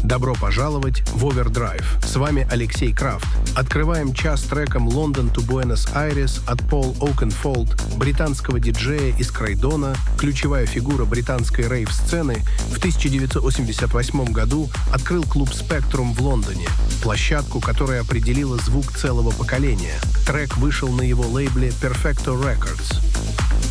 Добро пожаловать в Overdrive. С вами Алексей Крафт. Открываем час треком «London to Buenos Aires» от Пол Окенфолд, британского диджея из Кройдона, ключевая фигура британской рейв-сцены. В 1988 году открыл клуб Spectrum в Лондоне, площадку, которая определила звук целого поколения. Трек вышел на его лейбле Perfecto Records.